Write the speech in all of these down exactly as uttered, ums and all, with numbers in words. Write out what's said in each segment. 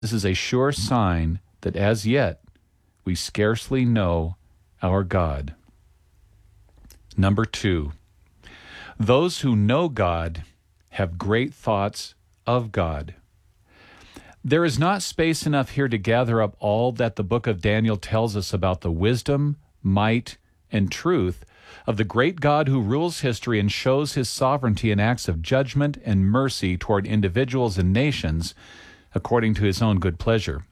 This is a sure sign that as yet we scarcely know our God. Number two, those who know God have great thoughts of God. There is not space enough here to gather up all that the book of Daniel tells us about the wisdom, might, and truth of the great God who rules history and shows his sovereignty in acts of judgment and mercy toward individuals and nations according to his own good pleasure.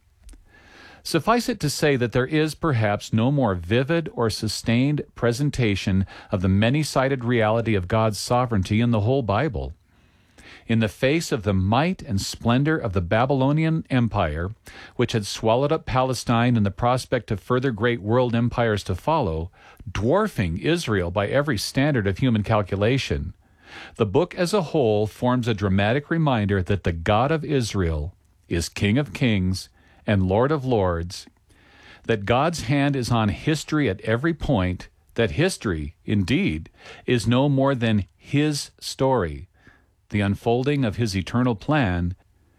Suffice it to say that there is perhaps no more vivid or sustained presentation of the many-sided reality of God's sovereignty in the whole Bible. In the face of the might and splendor of the Babylonian Empire, which had swallowed up Palestine and the prospect of further great world empires to follow, dwarfing Israel by every standard of human calculation, the book as a whole forms a dramatic reminder that the God of Israel is King of kings and Lord of lords, that God's hand is on history at every point, that history, indeed, is no more than his story, the unfolding of his eternal plan,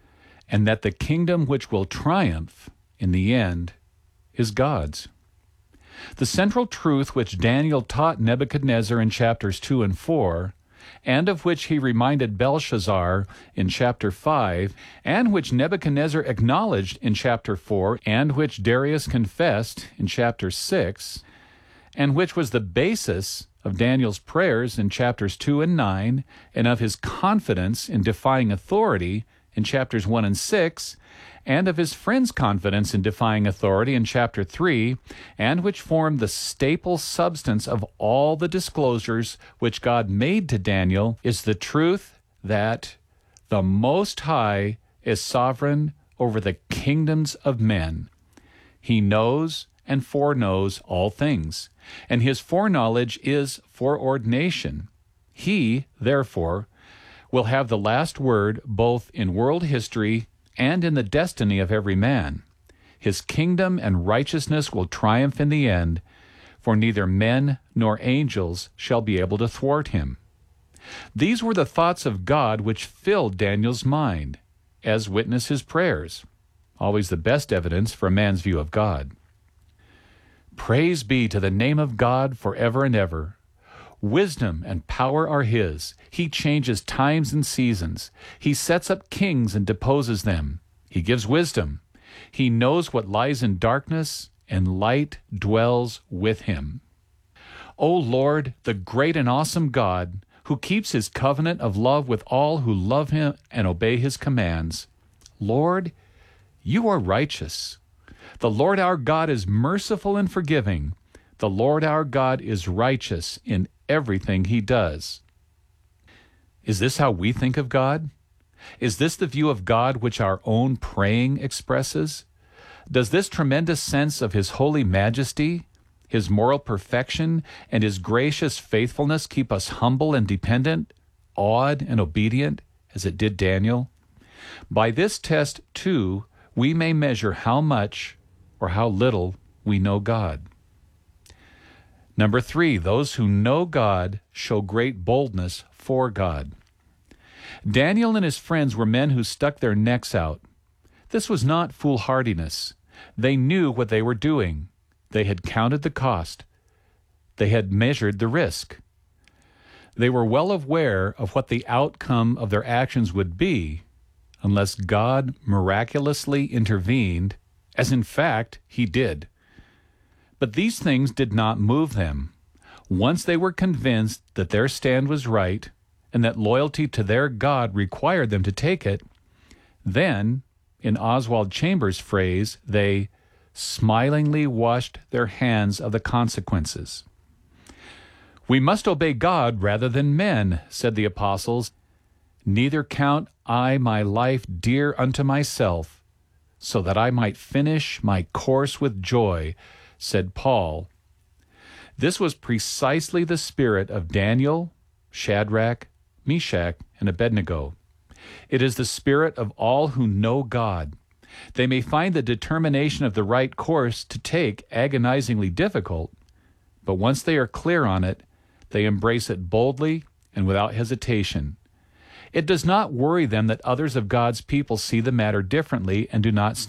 and that the kingdom which will triumph in the end is God's. The central truth which Daniel taught Nebuchadnezzar in chapters two and four, and of which he reminded Belshazzar in chapter five, and which Nebuchadnezzar acknowledged in chapter four, and which Darius confessed in chapter six, and which was the basis of Daniel's prayers in chapters two and nine, and of his confidence in defying authority in chapters one and six, and of his friends' confidence in defying authority in chapter three, and which formed the staple substance of all the disclosures which God made to Daniel, is the truth that the Most High is sovereign over the kingdoms of men. He knows and foreknows all things, and his foreknowledge is foreordination. He, therefore, will have the last word both in world history and in the destiny of every man. His kingdom and righteousness will triumph in the end, for neither men nor angels shall be able to thwart him. These were the thoughts of God which filled Daniel's mind, as witness his prayers, always the best evidence for a man's view of God. Praise be to the name of God forever and ever. Wisdom and power are his. He changes times and seasons. He sets up kings and deposes them. He gives wisdom. He knows what lies in darkness, and light dwells with him. O Lord, the great and awesome God, who keeps his covenant of love with all who love him and obey his commands. Lord, you are righteous. The Lord our God is merciful and forgiving. The Lord our God is righteous in everything he does. Is this how we think of God? Is this the view of God which our own praying expresses? Does this tremendous sense of his holy majesty, his moral perfection, and his gracious faithfulness keep us humble and dependent, awed and obedient, as it did Daniel? By this test, too, we may measure how much or how little we know God. Number three, those who know God show great boldness for God. Daniel and his friends were men who stuck their necks out. This was not foolhardiness. They knew what they were doing. They had counted the cost. They had measured the risk. They were well aware of what the outcome of their actions would be unless God miraculously intervened, as in fact he did. But these things did not move them. Once they were convinced that their stand was right and that loyalty to their God required them to take it, then, in Oswald Chambers' phrase, they smilingly washed their hands of the consequences. We must obey God rather than men, said the apostles. Neither count I my life dear unto myself, so that I might finish my course with joy, said Paul. This was precisely the spirit of Daniel, Shadrach, Meshach, and Abednego. It is the spirit of all who know God. They may find the determination of the right course to take agonizingly difficult, but once they are clear on it, they embrace it boldly and without hesitation. It does not worry them that others of God's people see the matter differently and do not